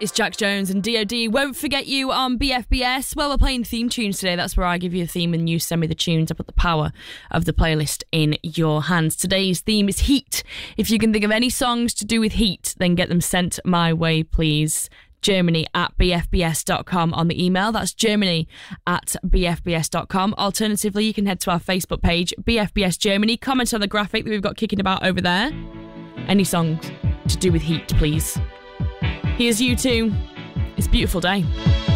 It's Jack Jones and DOD Won't Forget You on BFBS. Well, we're playing theme tunes today. That's where I give you a theme and you send me the tunes. I put the power of the playlist in your hands. Today's theme is heat. If you can think of any songs to do with heat, then get them sent my way, please. Germany@bfbs.com on the email. That's Germany@bfbs.com. Alternatively, you can head to our Facebook page, BFBS Germany. Comment on the graphic that we've got kicking about over there. Any songs to do with heat, please. Here's U2. It's a Beautiful Day.